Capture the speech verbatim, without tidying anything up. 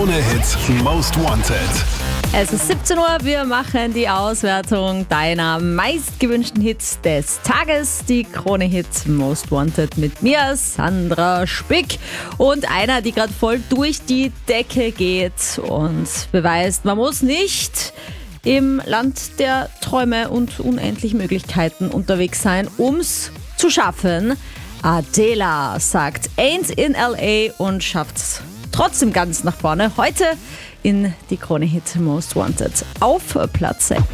Krone-Hit Most Wanted. Es ist siebzehn Uhr, wir machen die Auswertung deiner meistgewünschten Hits des Tages. Die Krone-Hit Most Wanted mit mir, Sandra Spick. Und einer, die gerade voll durch die Decke geht und beweist, man muss nicht im Land der Träume und unendlichen Möglichkeiten unterwegs sein, um's zu schaffen. Adela sagt Ain't in L A und schafft's trotzdem ganz nach vorne. Heute in die Krone-Hit Most Wanted auf Platz sechs.